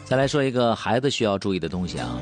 再来说一个孩子需要注意的东西啊。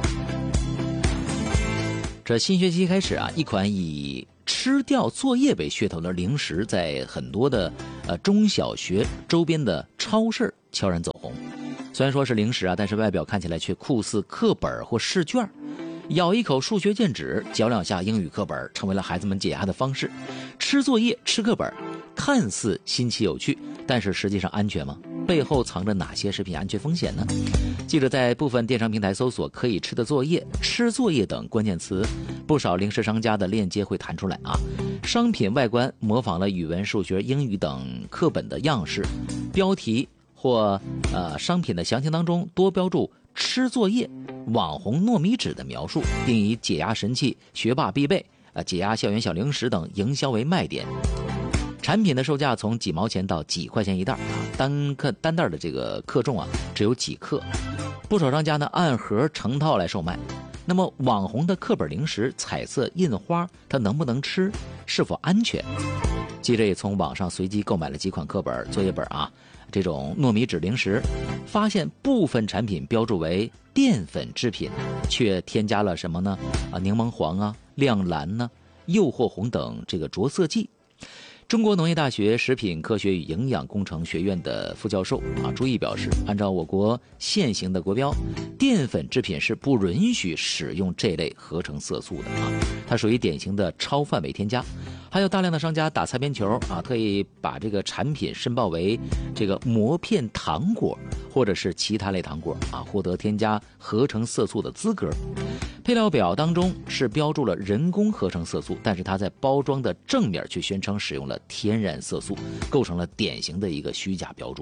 这新学期开始啊，一款以吃掉作业为噱头的零食，在很多的中小学周边的超市悄然走红。虽然说是零食啊，但是外表看起来却酷似课本或试卷。咬一口数学卷纸，嚼两下英语课本，成为了孩子们解压的方式。吃作业、吃课本，看似新奇有趣，但是实际上安全吗？背后藏着哪些食品安全风险呢？记者在部分电商平台搜索可以吃的作业、吃作业等关键词，不少零食商家的链接会弹出来啊。商品外观模仿了语文、数学、英语等课本的样式，标题或商品的详情当中多标注吃作业、网红糯米纸的描述，并以解压神器、学霸必备、解压校园小零食等营销为卖点。产品的售价从几毛钱到几块钱一袋啊，单袋的这个克重啊只有几克，不少商家呢按盒成套来售卖。那么网红的课本零食、彩色印花，它能不能吃？是否安全？记者也从网上随机购买了几款课本、作业本啊，这种糯米纸零食，发现部分产品标注为淀粉制品，却添加了什么呢？柠檬黄啊、亮蓝呢、诱惑红等这个着色剂。中国农业大学食品科学与营养工程学院的副教授朱毅表示，按照我国现行的国标，淀粉制品是不允许使用这类合成色素的它属于典型的超范围添加。还有大量的商家打擦边球特意把这个产品申报为这个磨片糖果或者是其他类糖果获得添加合成色素的资格。配料表当中是标注了人工合成色素，但是它在包装的正面却宣称使用了天然色素，构成了典型的一个虚假标注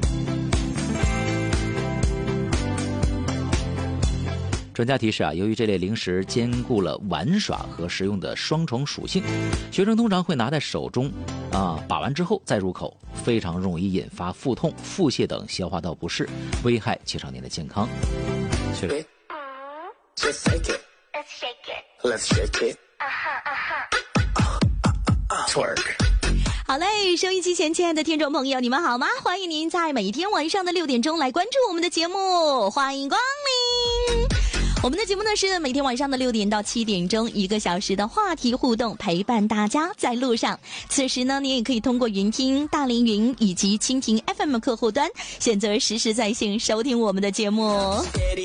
专家提示由于这类零食兼顾了玩耍和食用的双重属性，学生通常会拿在手中把玩之后再入口，非常容易引发腹痛、腹泻等消化道不适，危害青少年的健康。 Just shake it. Let's shake it. Let's shake it. Twerk. 好嘞，收音机前亲爱的听众朋友，你们好吗？欢迎您在每天晚上的6点钟来关注我们的节目，欢迎光临。我们的节目呢是每天晚上的6点到7点钟，1个小时的话题互动，陪伴大家在路上。此时呢，你也可以通过云听、大凌云以及蜻蜓 FM 客户端，选择实时在线收听我们的节目。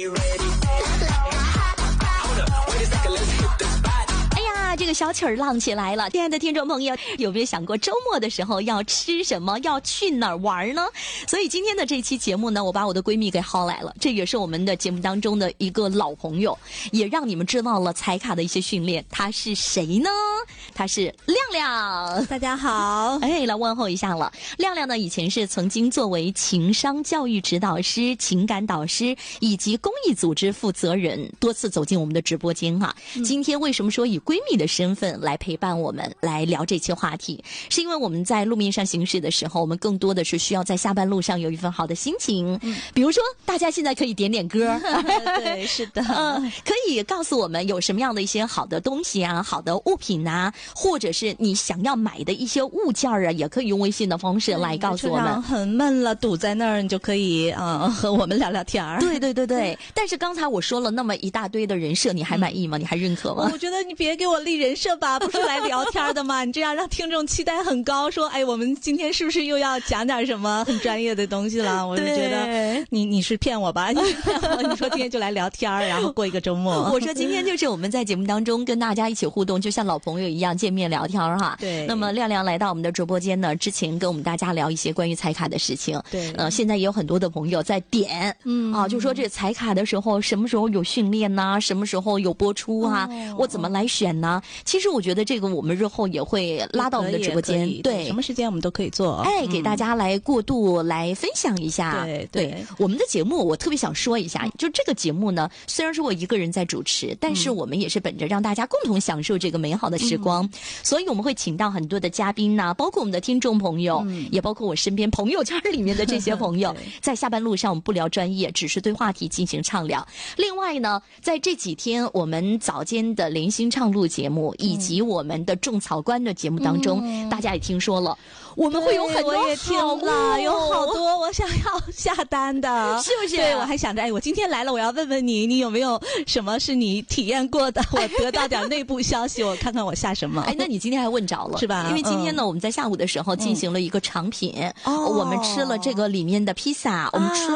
这个小曲儿浪起来了，亲爱的听众朋友，有没有想过周末的时候要吃什么，要去哪儿玩呢？所以今天的这期节目呢，我把我的闺蜜给薅来了，这也是我们的节目当中的一个老朋友，也让你们知道了彩卡的一些训练。她是谁呢？她是亮亮。 大家好， 来问候一下了。亮亮呢，以前是曾经作为情商教育指导师、情感导师以及公益组织负责人，多次走进我们的直播间今天为什么说以闺蜜的身份来陪伴我们来聊这期话题，是因为我们在路面上行驶的时候，我们更多的是需要在下班路上有一份好的心情。比如说大家现在可以点点歌对，是的， 可以告诉我们有什么样的一些好的东西好的物品或者是你想要买的一些物件也可以用微信的方式来告诉我们。 很闷了，堵在那儿，你就可以和我们聊聊天。 对。但是刚才我说了那么一大堆的人设，你还满意吗？你还认可吗？ 我觉得你别给我立人设吧，不是来聊天的吗？你这样让听众期待很高，说我们今天是不是又要讲点什么很专业的东西了？我就觉得你是骗我吧？你说今天就来聊天，然后过一个周末。 我说今天就是我们在节目当中跟大家一起互动，就像老朋友一样见面聊天对。 那么亮亮来到我们的直播间呢，之前跟我们大家聊一些关于彩卡的事情。 对。 现在也有很多的朋友在点，就说这彩卡的时候什么时候有训练什么时候有播出我怎么来选呢？其实我觉得这个我们日后也会拉到我们的直播间，对， 什么时间我们都可以做， 给大家来过渡来分享一下。对，我们的节目我特别想说一下，就这个节目呢，虽然是我一个人在主持，但是我们也是本着让大家共同享受这个美好的时光，所以我们会请到很多的嘉宾包括我们的听众朋友，也包括我身边朋友圈里面的这些朋友，在下班路上我们不聊专业，只是对话题进行畅聊。另外呢，在这几天我们早间的连心畅录节目目以及我们的种草官的节目当中，大家也听说了，我们会有很多我也听了，有好多我想要下单的， 是不是？ 对，我还想着，我今天来了，我要问问你，你有没有什么是你体验过的？我得到点内部消息，我看看我下什么。 那你今天还问着了， 是吧？ 因为今天呢，我们在下午的时候进行了一个尝品，我们吃了这个里面的披萨，我们吃